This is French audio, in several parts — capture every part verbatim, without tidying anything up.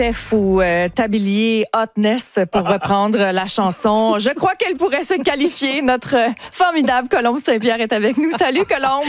chef ou euh, tablier hotness, pour reprendre la chanson. Je crois qu'elle pourrait se qualifier. Notre euh, formidable Colombe Saint-Pierre est avec nous. Salut, Colombe!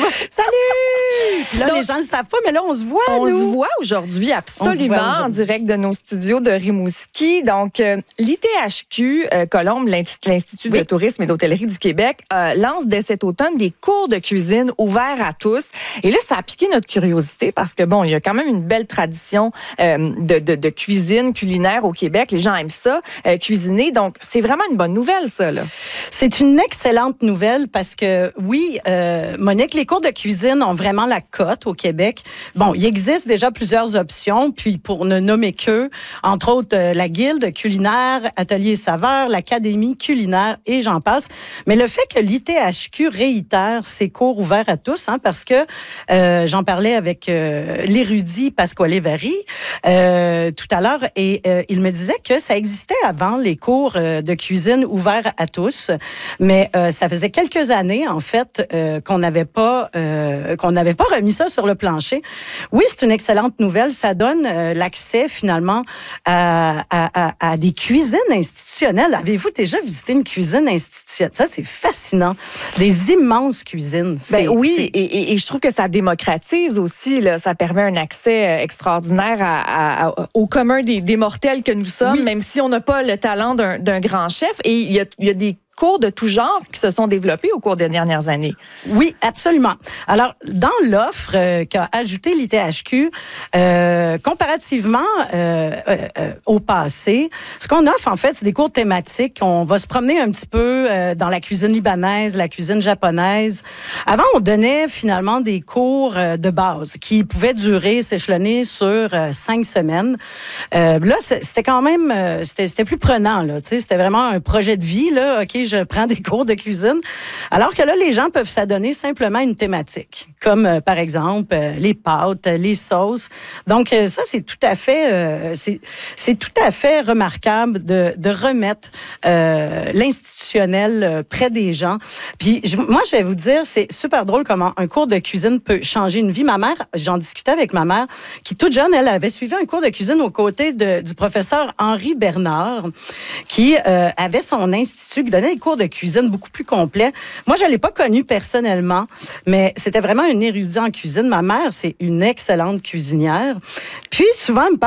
Salut! Puis là, Donc, les gens ne le savent pas, mais là, on se voit, On nous. se voit aujourd'hui, absolument, voit aujourd'hui. en direct de nos studios de Rimouski. Donc, euh, l'I T H Q, euh, Colombe, l'Institut oui. de tourisme et d'hôtellerie du Québec, euh, lance dès cet automne des cours de cuisine ouverts à tous. Et là, ça a piqué notre curiosité parce que, bon, il y a quand même une belle tradition euh, de, de, de cuisine culinaire au Québec. Les gens aiment ça, euh, cuisiner. Donc, c'est vraiment une bonne nouvelle, ça, là. C'est une excellente nouvelle parce que, oui, euh, Monique, les cours de cuisine ont vraiment la cote au Québec. Bon, il existe déjà plusieurs options, puis pour ne nommer qu'eux, entre autres, euh, la Guilde culinaire, Atelier Saveur, l'Académie culinaire et j'en passe. Mais le fait que l'I T H Q réitère ses cours ouverts à tous, hein, parce que euh, j'en parlais avec euh, l'érudit Pasquale Vary euh, tout à l'heure, et euh, il me disait que ça existait avant, les cours euh, de cuisine ouverts à tous, mais euh, ça faisait quelques années, en fait, euh, qu'on n'avait pas, euh, qu'on n'avait pas remis ça sur le plancher. Oui, c'est une excellente nouvelle. Ça donne euh, l'accès, finalement, à, à, à, à des cuisines institutionnelles. Avez-vous déjà visité une cuisine institutionnelle? Ça, c'est fascinant. Des immenses cuisines. Ben oui, et, et, et je trouve que ça démocratise aussi. Là. Ça permet un accès extraordinaire à, à, au commun des, des mortels que nous sommes, oui. même si on n'a pas le talent d'un, d'un grand chef. Et il y a, il y a des cours de tout genre qui se sont développés au cours des dernières années. Oui, absolument. Alors, dans l'offre euh, qu'a ajouté l'I T H Q, euh, comparativement euh, euh, au passé, ce qu'on offre, en fait, c'est des cours thématiques. On va se promener un petit peu euh, dans la cuisine libanaise, la cuisine japonaise. Avant, on donnait finalement des cours euh, de base qui pouvaient durer, s'échelonner sur euh, cinq semaines. Euh, là, c'était quand même, euh, c'était, c'était plus prenant, là. Tu sais, c'était vraiment un projet de vie, là. OK, je prends des cours de cuisine. Alors que là, les gens peuvent s'adonner simplement à une thématique, comme euh, par exemple euh, les pâtes, les sauces. Donc euh, ça, c'est tout à fait, euh, c'est, c'est tout à fait remarquable de, de remettre euh, l'institutionnel euh, près des gens. Puis je, moi, je vais vous dire, c'est super drôle comment un cours de cuisine peut changer une vie. Ma mère, j'en discutais avec ma mère, qui toute jeune, elle avait suivi un cours de cuisine aux côtés de, du professeur Henri Bernard, qui euh, avait son institut, qui donnait des cours de cuisine beaucoup plus complets. Moi, je ne l'ai pas connu personnellement, mais c'était vraiment un érudit en cuisine. Ma mère, c'est une excellente cuisinière. Puis, souvent, elle me parle